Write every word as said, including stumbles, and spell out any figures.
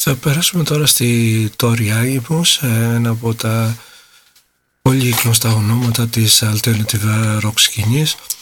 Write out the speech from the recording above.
Θα περάσουμε τώρα στη Tori Amos, ένα από τα πολύ γνωστά ονόματα της alternative rock σκηνής.